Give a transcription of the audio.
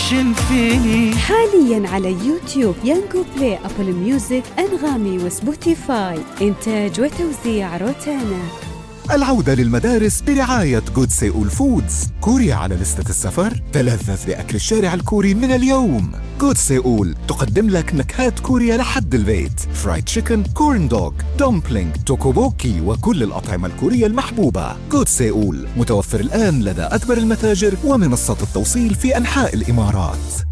فيني. حاليا على يوتيوب، يانجو بلاي، أبل ميوزك، أنغامي وسبوتيفاي. إنتاج وتوزيع روتانا. العودة للمدارس برعاية جود سيئول فودز. كوريا على لستة السفر؟ تلذذ بأكل الشارع الكوري من اليوم. جود سيئول تقدم لك نكهات كوريا لحد البيت: فرايد تشيكن، كورن دوغ، دومبلينج، توكوبوكي وكل الأطعمة الكورية المحبوبة. جود سيئول متوفر الآن لدى أكبر المتاجر ومنصات التوصيل في أنحاء الإمارات.